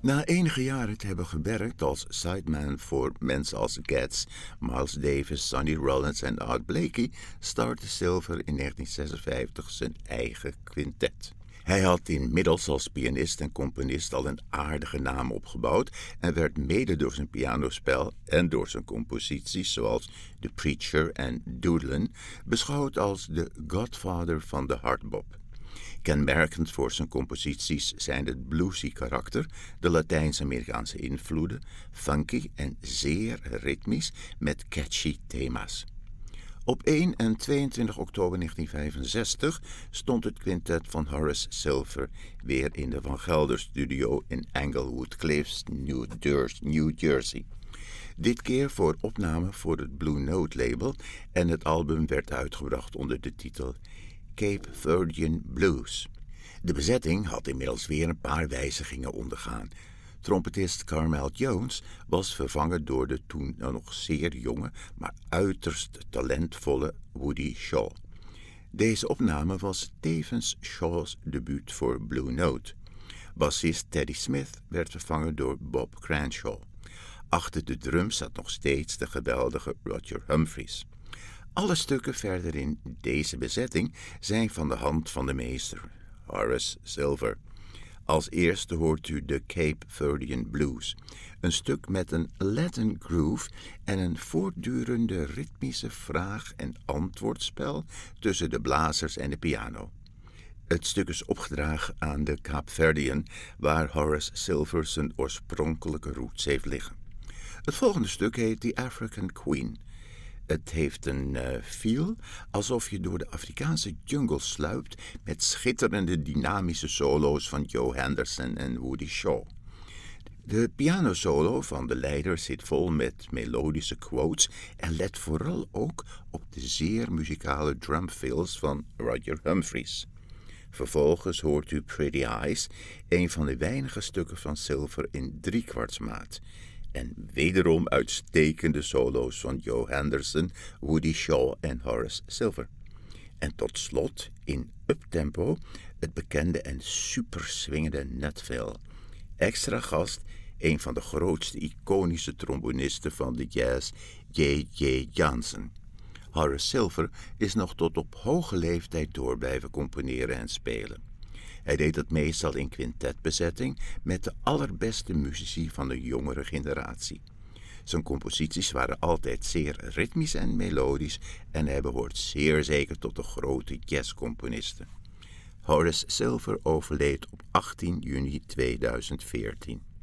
Na enige jaren te hebben gewerkt als sideman voor mensen als Getz, Miles Davis, Sonny Rollins en Art Blakey, startte Silver in 1956 zijn eigen quintet. Hij had inmiddels als pianist en componist al een aardige naam opgebouwd en werd mede door zijn pianospel en door zijn composities zoals The Preacher en Doodlin beschouwd als de godfather van de hardbop. Kenmerkend voor zijn composities zijn het bluesy karakter, de Latijns-Amerikaanse invloeden, funky en zeer ritmisch met catchy thema's. Op 1 en 22 oktober 1965 stond het quintet van Horace Silver weer in de Van Gelder Studio in Englewood Cliffs, New Jersey. Dit keer voor opname voor het Blue Note label en het album werd uitgebracht onder de titel Cape Verdean Blues. De bezetting had inmiddels weer een paar wijzigingen ondergaan. Trompetist Carmel Jones was vervangen door de toen nog zeer jonge, maar uiterst talentvolle Woody Shaw. Deze opname was tevens Shaw's debuut voor Blue Note. Bassist Teddy Smith werd vervangen door Bob Cranshaw. Achter de drums zat nog steeds de geweldige Roger Humphries. Alle stukken verder in deze bezetting zijn van de hand van de meester, Horace Silver. Als eerste hoort u de Cape Verdean Blues, een stuk met een Latin groove en een voortdurende ritmische vraag- en antwoordspel tussen de blazers en de piano. Het stuk is opgedragen aan de Kaapverdiën, waar Horace Silver zijn oorspronkelijke roots heeft liggen. Het volgende stuk heet The African Queen. Het heeft een feel alsof je door de Afrikaanse jungle sluipt met schitterende dynamische solo's van Joe Henderson en Woody Shaw. De pianosolo van de leider zit vol met melodische quotes en let vooral ook op de zeer muzikale drumfills van Roger Humphries. Vervolgens hoort u Pretty Eyes, een van de weinige stukken van Silver in 3/4 en wederom uitstekende solo's van Joe Henderson, Woody Shaw en Horace Silver. En tot slot, in uptempo, het bekende en superswingende Nutville. Extra gast, een van de grootste iconische trombonisten van de jazz, J.J. Johnson. Horace Silver is nog tot op hoge leeftijd door blijven componeren en spelen. Hij deed het meestal in quintetbezetting met de allerbeste muzici van de jongere generatie. Zijn composities waren altijd zeer ritmisch en melodisch en hij behoort zeer zeker tot de grote jazzcomponisten. Horace Silver overleed op 18 juni 2014.